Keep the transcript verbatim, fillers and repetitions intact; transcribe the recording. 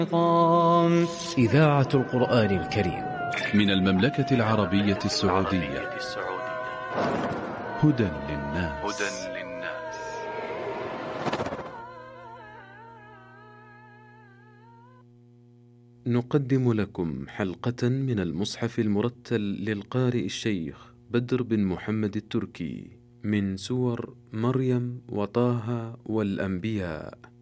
إذاعة القرآن الكريم من المملكة العربية السعودية. هدى للناس. نقدم لكم حلقة من المصحف المرتل للقارئ الشيخ بدر بن محمد التركي من سور مريم وطه والأنبياء.